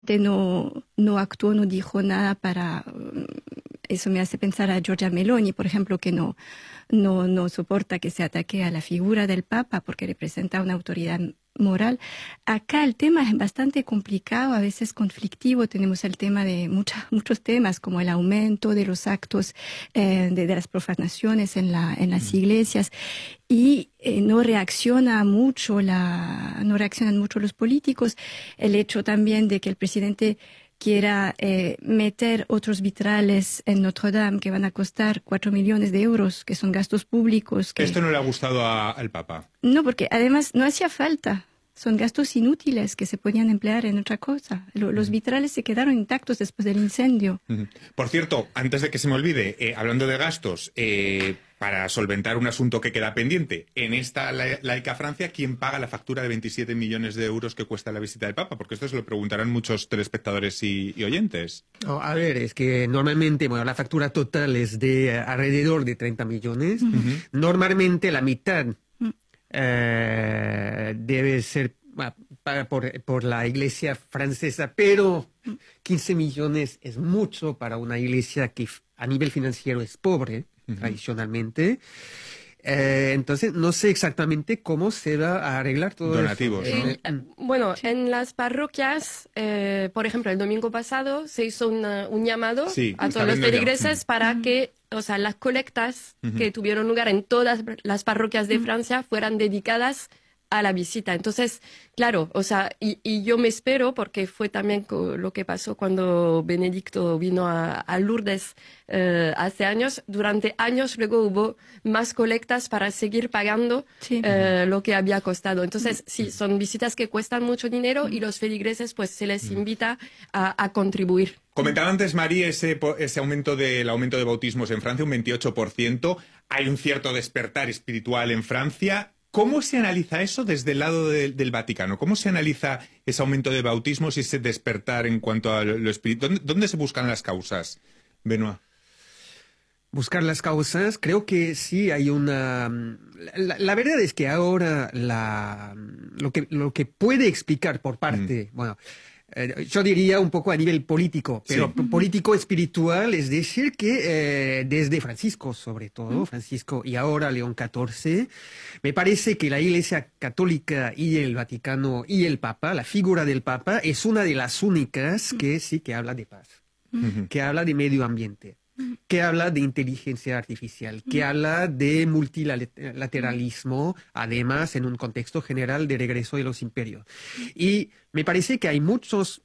no actuó, no dijo nada para... Eso me hace pensar a Giorgia Meloni, por ejemplo, que no soporta que se ataque a la figura del Papa porque representa una autoridad moral. Acá el tema es bastante complicado, a veces conflictivo. Tenemos el tema de muchos temas, como el aumento de los actos de las profanaciones en las iglesias. Y no reaccionan mucho los políticos. El hecho también de que el presidente quiera meter otros vitrales en Notre Dame que van a costar 4 millones de euros, que son gastos públicos. ¿Esto no le ha gustado al Papa? No, porque además no hacía falta. Son gastos inútiles que se podían emplear en otra cosa. Los vitrales se quedaron intactos después del incendio. Por cierto, antes de que se me olvide, hablando de gastos, para solventar un asunto que queda pendiente, en esta laica Francia, ¿quién paga la factura de 27 millones de euros que cuesta la visita del Papa? Porque esto se lo preguntarán muchos telespectadores y oyentes. Oh, a ver, es que normalmente, la factura total es de alrededor de 30 millones. Normalmente la mitad debe ser por la iglesia francesa, pero 15 millones es mucho para una iglesia que a nivel financiero es pobre, tradicionalmente. Entonces, no sé exactamente cómo se va a arreglar todo donativos, eso. Bueno, en las parroquias, por ejemplo, el domingo pasado se hizo un llamado a todos los feligreses para que, las colectas que tuvieron lugar en todas las parroquias de Francia fueran dedicadas a la visita. Entonces, claro, y yo me espero, porque fue también lo que pasó cuando Benedicto vino a Lourdes hace años. Durante años luego hubo más colectas para seguir pagando lo que había costado. Entonces, sí, son visitas que cuestan mucho dinero y los feligreses pues se les invita a contribuir. Comentaba antes, Mari, ese aumento del aumento de bautismos en Francia, un 28%. Hay un cierto despertar espiritual en Francia. ¿Cómo se analiza eso desde el lado del Vaticano? ¿Cómo se analiza ese aumento de bautismos y ese despertar en cuanto a lo espiritual? ¿Dónde se buscan las causas, Benoît? Buscar las causas, creo que sí hay una... La verdad es que ahora lo que puede explicar por parte... yo diría un poco a nivel político, pero político espiritual, es decir, que desde Francisco, sobre todo, Francisco y ahora León XIV, me parece que la Iglesia Católica y el Vaticano y el Papa, la figura del Papa, es una de las únicas que sí que habla de paz, que habla de medio ambiente, que habla de inteligencia artificial, que habla de multilateralismo, además en un contexto general de regreso de los imperios. Y me parece que hay muchos,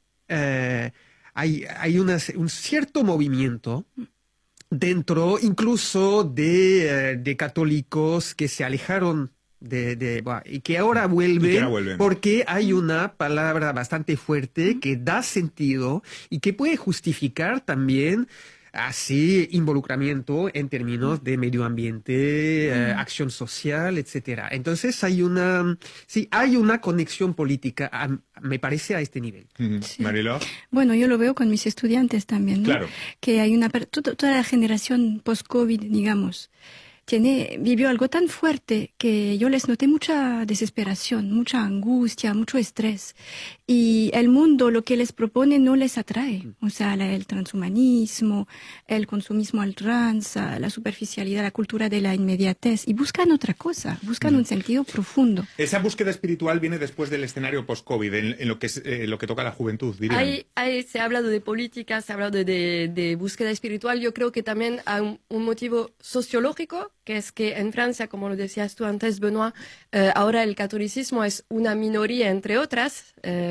hay un cierto movimiento dentro incluso de católicos que se alejaron y que ahora vuelven porque hay una palabra bastante fuerte que da sentido y que puede justificar también así involucramiento en términos de medio ambiente, acción social, etcétera. Entonces hay una conexión política, me parece, a este nivel. Sí. Mariló. Bueno, yo lo veo con mis estudiantes también, ¿no? Claro. Que hay toda la generación post-COVID, digamos, vivió algo tan fuerte que yo les noté mucha desesperación, mucha angustia, mucho estrés. Y el mundo, lo que les propone, no les atrae. O sea, el transhumanismo, el consumismo al ultranza, la superficialidad, la cultura de la inmediatez. Y buscan otra cosa, buscan un sentido profundo. Esa búsqueda espiritual viene después del escenario post-COVID, en lo que toca a la juventud, dirían. Se ha hablado de política, se ha hablado de búsqueda espiritual. Yo creo que también hay un motivo sociológico, que es que en Francia, como lo decías tú antes, Benoît, ahora el catolicismo es una minoría, entre otras,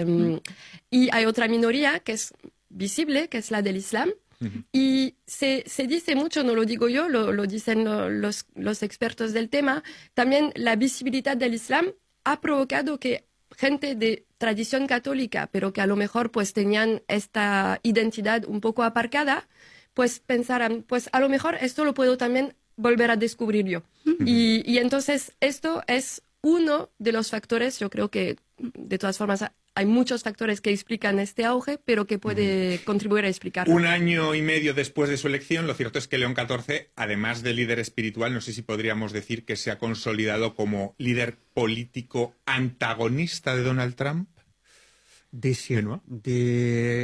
y hay otra minoría que es visible, que es la del Islam. Y se dice mucho, no lo digo yo, lo dicen los expertos del tema, también la visibilidad del Islam ha provocado que gente de tradición católica, pero que a lo mejor pues tenían esta identidad un poco aparcada, pues pensaran, pues a lo mejor esto lo puedo también volver a descubrir yo. Y entonces esto es uno de los factores. Yo creo que de todas formas hay muchos factores que explican este auge, pero que puede contribuir a explicarlo. Un año y medio después de su elección, lo cierto es que León XIV, además de líder espiritual, no sé si podríamos decir que se ha consolidado como líder político antagonista de Donald Trump. Benoît. de